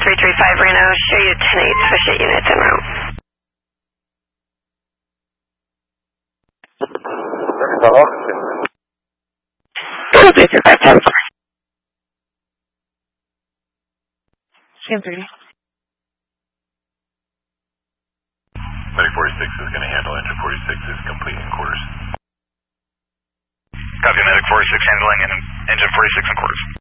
335 Reno, show you 10-8 Switch units en route. CM30. Medic 46 is going to handle engine 46 is complete in quarters. Copy, Medic 46 handling and engine 46 in quarters.